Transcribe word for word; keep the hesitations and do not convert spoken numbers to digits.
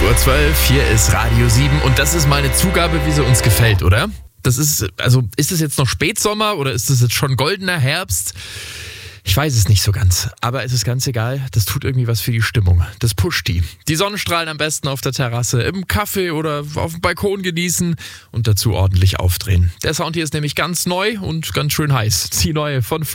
Uhr zwölf, hier ist Radio sieben und das ist mal eine Zugabe, wie sie uns gefällt, oder? Das ist, also ist es jetzt noch Spätsommer oder ist es jetzt schon goldener Herbst? Ich weiß es nicht so ganz, aber es ist ganz egal, das tut irgendwie was für die Stimmung. Das pusht die. Die Sonnenstrahlen am besten auf der Terrasse, im Café oder auf dem Balkon genießen und dazu ordentlich aufdrehen. Der Sound hier ist nämlich ganz neu und ganz schön heiß. Die neue von